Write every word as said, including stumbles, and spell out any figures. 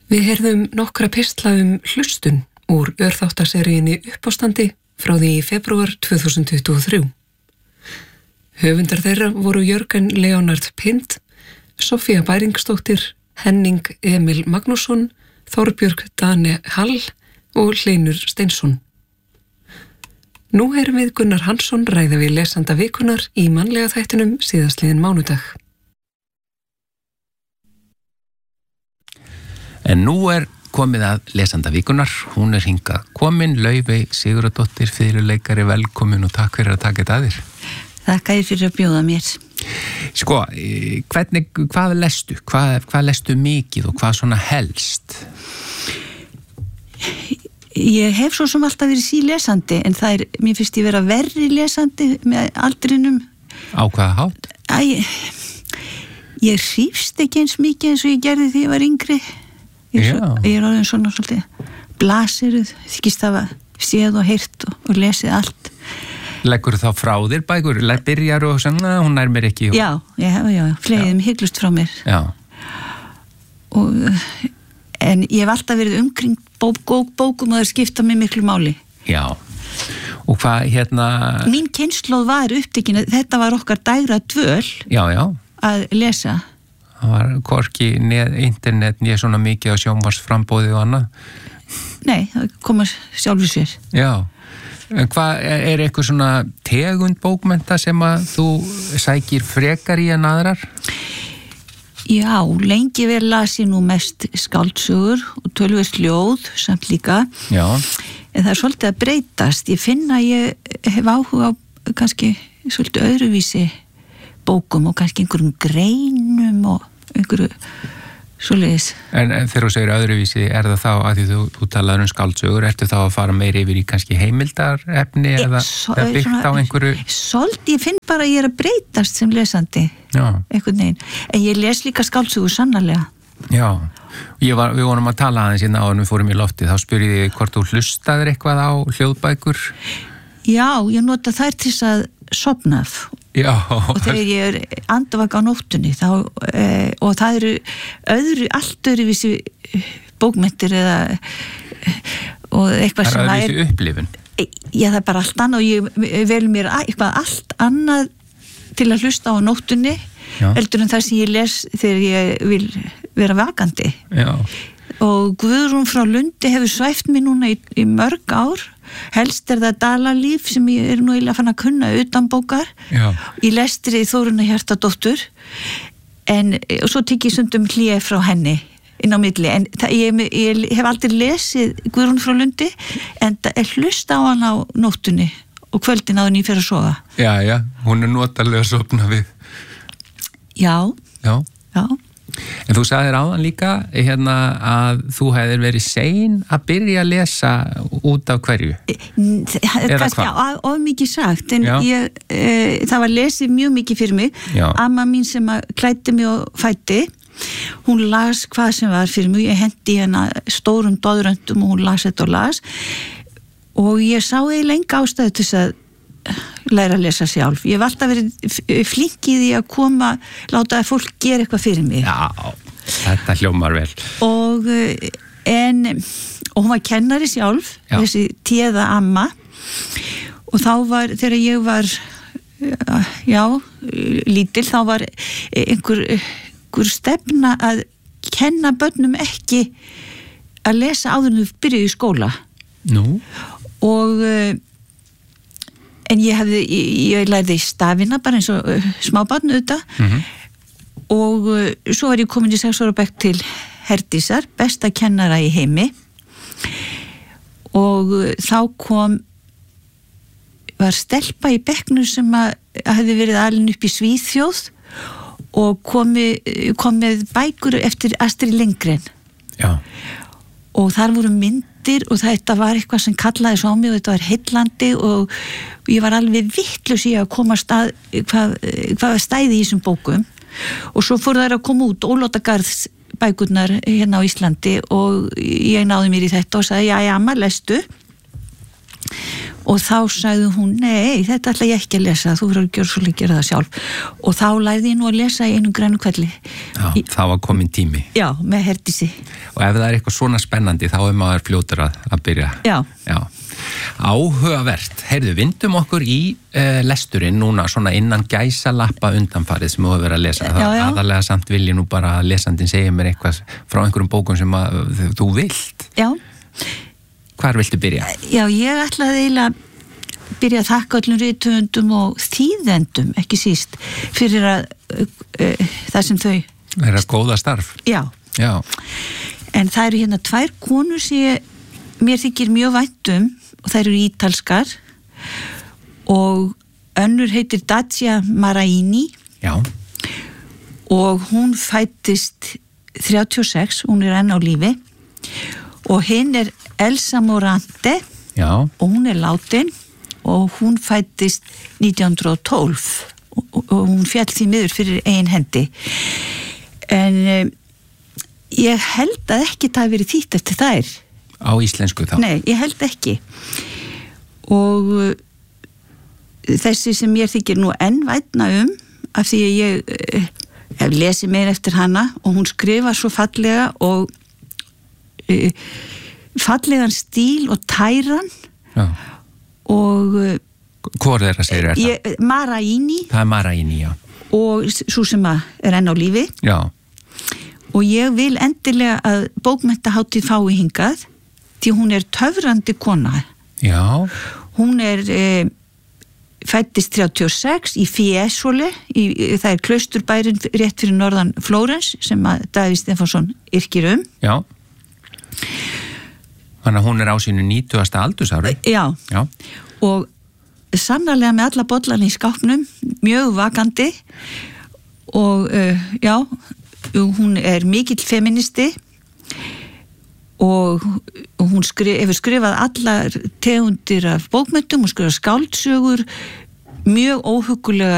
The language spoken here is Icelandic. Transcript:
Við heyrðum nokkra pistla um hlustun úr örþáttaseríunni Uppástandi frá því í febrúar tvö þúsund tuttugu og þrjú. Höfundar þeirra voru Jörgen Leonard Pind, Sofía Bæringsdóttir, Henning Emil Magnússon, Þorbjörg Dane Hall og Hlynur Steinsson. Nú heyrum við Gunnar Hansson ræða við lesanda vikunar í mannlega þættinum síðastliðin mánudag. En nú er komið að lesanda vikunar. Hún er hingað komin, Laufey Sigurðardóttir, fiðluleikari, velkomin og takk fyrir að taka þetta að þér. Þakka þér fyrir að bjóða mér. Sko, hvernig, hvað lestu? Hvað, hvað lestu mikið og hvað svona helst? Ég hef svo sem alltaf verið sílesandi, en það er, mér finnst ég vera verri lesandi með aldrinum. Á hvaða hátt? Æ, ég hrífst ekki eins mikið eins og ég gerði því ég var yngri. Ég er, svo, ég er orðin svona svolítið blasiruð, þykist hafa séð og heyrt og, og lesið allt. Leggur þá frá þér bækur, byrjar og svona, hún nær mér ekki. Já, já, já, flegiðum hygglust frá mér. Já. Og, en ég hef alltaf verið umkring bók, bók, bókum og það skipta mig miklu máli. Já, og hvað hérna... Mín kynslóð var upptekin, þetta var okkar dægra dvöl já, já. Að lesa. Það var hvorki neð, internet, neð svona mikið á sjónvarsframbóði og annað. Nei, það koma sjálfur sér. Já. En hvað, er eitthvað svona tegund bókmennta sem að þú sækir frekar í en aðrar? Já, lengi vel las ég nú mest skáldsögur og tölvöld ljóð samt líka. Já. En það er svolítið að breytast. Ég finn að ég hef áhuga á kannski svolítið öðruvísi bókum og kannski einhverjum greinum og einhverju svoleiðis. En, en þegar þú segir öðruvísi, er það þá að því þú, þú talaður um skáldsögur, ertu þá að fara meiri yfir í kannski heimildarefni e, eða so, byggt á einhverju? Svolítið, ég finn bara að ég er að breytast sem lesandi. Já. Einhvern veginn. En ég les líka skáldsögur sannarlega. Já. Ég var, við vorum að tala aðeins hérna áður en við fórum í loftið, þá spurði ég hvort þú hlustaðir eitthvað á hljóðbækur? Já, ég nota þær til þess að sofna. Já. Og þegar ég er andvaka á nóttunni þá, e, og það eru öðru, allt öðruvísi bókmenntir eða og eitthvað sem það er öðruvísi upplifun. Já, það er bara allt annað og ég vel mér eitthvað allt annað til að hlusta á nóttunni. Já. Heldur en það sem ég les þegar ég vil vera vakandi. Já. Og Guðrún frá Lundi hefur svæft mig núna í, í mörg ár. Helst er það Dalalíf sem ég er nú eiginlega fann að kunna utan bókar. Já. Í lestri Þórunnar Hjartardóttur. En og svo tek ég stundum hlé frá henni inn á milli. En það, ég, ég hef aldrei lesið Guðrún frá Lundi en það er hlusta á hann á nóttunni og kvöldin áður en ég fer að sofa. Já, já, hún er notalega að sofna við. Já. Já. Já. En þú sagðir áðan líka hérna, að þú hefðir verið sein að byrja að lesa út af hverju? Eða hvað? Já, of mikið sagt, en ég, e, það var lesið mjög mikið fyrir mig. Já. Amma mín sem klæddi mig og fæddi, hún las hvað sem var fyrir mig, ég hendi hérna stórum doðröndum og hún las þetta og las og ég sá eiginlega enga ástæðu til þess að læra að lesa sjálf. Ég hef alltaf verið flink í því að koma, láta að fólk gera eitthvað fyrir mig. Já, þetta hljómar vel. Og en, og hún var kennari sjálf, já. Þessi téða amma og þá var, þegar ég var já, lítil, þá var einhver, einhver stefna að kenna börnum ekki að lesa áður en þau byrjuðu í skóla. Nú? Og en ég hefði, ég, ég lærði stafina bara eins og uh, smábarn auðvitað mm-hmm. og uh, svo var ég komin í sex ára bekk til Herdísar, besta kennara í heimi og uh, þá kom var stelpa í bekknum sem að hefði verið alin upp í Svíþjóð og komi, kom með bækur eftir Astrid Lindgren. Já. Og þar voru myndir og þetta var eitthvað sem kallaði svo á mig og þetta var heillandi og ég var alveg vitlaus í að komast að hvað, hvað stæði í þessum bókum og svo fór þær að koma út Ólótagarðs bækurnar hérna á Íslandi og ég náði mér í þetta og sagði, já, já, maður lestu og þá sagði hún, nei, þetta ætla ég ekki að lesa, þú verður að gera svolítið að gera það sjálf og þá lærði ég nú að lesa í einum grænu kvelli. Já, í, þá var komin tími. Já, með Herdísi. Og ef það er eitthvað svona spennandi þá er maður fljótur að, að byrja. Já. Já. Áhugavert. Heyrðu, vindum okkur í uh, lesturinn núna svona innan gæsalappa undanfarið sem þú hefur verið að lesa. Það já, já. aðalega samt vilji nú bara að lesandinn segja mér eitthvað frá einhverjum bókum sem að, þú vilt. Já. Hvar viltu byrja? Já, ég ætlaði eiginlega að byrja að þakka öllum rithöfundum og þýðendum, ekki síst, fyrir að uh, uh, það sem þau... Það er að góða starf. Já. Já. En það eru hérna tvær konur sem ég, mér þykir mjög vænt um og það eru ítalskar og önnur heitir Dacia Maraini. Já. Og hún fættist þrjátíu og sex, hún er enn á lífi og hinn er Elsa Morante. Já. Og hún er látin og hún fættist nítján hundruð og tólf og, og hún féll því miður fyrir ein hendi en um, ég held að ekki það hafi verið þýtt eftir þær á íslensku þá? Nei, ég held ekki og uh, þessi sem ég þykir nú enn vætna um af því að ég uh, hef lesið meir eftir hana og hún skrifa svo fallega og uh, fallegan stíl og tæran. Já. Og hvor þeirra segir þetta? Ég, Maraini. Það er Maraini, já. Og svo sem er enn á lífi. Já. Og ég vil endilega að bókmenntahátíð fái hingað því hún er töfrandi kona. Já. Hún er e, fættist þrjátíu og sex í Fiesole, í, það er klausturbærin rétt fyrir norðan Flórens sem að Davíð Stefánsson yrkir um. Já. Þannig að hún er á sínu nítugasta aldursári. Já. Já. Og sannarlega með alla bollan í skápnum, mjög vakandi og uh, já, hún er mikill feministi og hún skri, hefur skrifað allar tegundir af bókmenntum, hún skrifað skáldsögur, mjög óhugulega